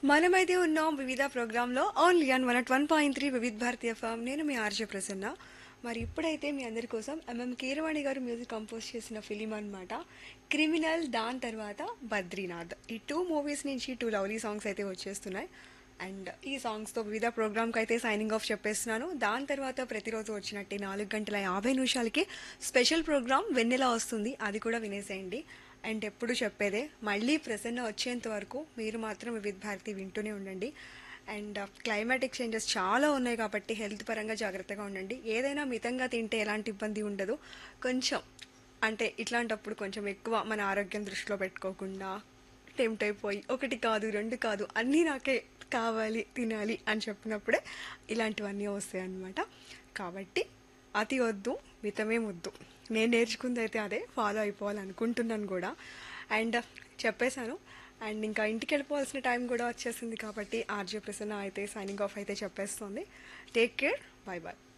మనమైతే ఉన్నాం వివిధ ప్రోగ్రాంలో only on 101.3 Vividh Bharati FM. నేను మీ ఆర్జే ప్రసన్న. మరి ఇప్పుడైతే మీ అందరి కోసం కీరవాణి గారు మ్యూజిక్ కంపోజ్ చేసిన ఫిలిం అన్నమాట క్రిమినల్. దాని తర్వాత బద్రీనాథ్. ఈ టూ మూవీస్ నుంచి టూ లవ్లీ సాంగ్స్ అయితే వచ్చేస్తున్నాయి. అండ్ ఈ సాంగ్స్తో వివిధ ప్రోగ్రామ్కి అయితే సైనింగ్ ఆఫ్ చెప్పేస్తున్నాను. దాని తర్వాత ప్రతిరోజు వచ్చినట్టే 4 గంటల 50 నిమిషాలకి స్పెషల్ ప్రోగ్రామ్ వెన్నెల వస్తుంది. అది కూడా వినేసేయండి. అండ్ ఎప్పుడు చెప్పేదే, మళ్ళీ ప్రసన్న వచ్చేంత వరకు మీరు మాత్రం వివిధ భారతి వింటూనే ఉండండి. అండ్ క్లైమాటిక్ చేంజెస్ చాలా ఉన్నాయి కాబట్టి హెల్త్ పరంగా జాగ్రత్తగా ఉండండి. ఏదైనా మితంగా తింటే ఎలాంటి ఇబ్బంది ఉండదు. కొంచెం అంటే ఇట్లాంటప్పుడు కొంచెం ఎక్కువ మన ఆరోగ్యం దృష్టిలో పెట్టుకోకుండా టెంప్ట్ అయిపోయి ఒకటి కాదు రెండు కాదు అన్నీ నాకే కావాలి తినాలి అని చెప్పినప్పుడే ఇలాంటివన్నీ వస్తాయి అన్నమాట. కాబట్టి అతి వద్దు, మితమే ముద్దు. నేను నేర్చుకుంది అయితే అదే ఫాలో అయిపోవాలనుకుంటున్నాను కూడా. అండ్ చెప్పేశాను. అండ్ ఇంకా ఇంటికి వెళ్ళిపోవాల్సిన టైం కూడా వచ్చేసింది కాబట్టి ఆర్జే ప్రసన్న అయితే సైనింగ్ ఆఫ్ అయితే చెప్పేస్తుంది. Take care, bye bye.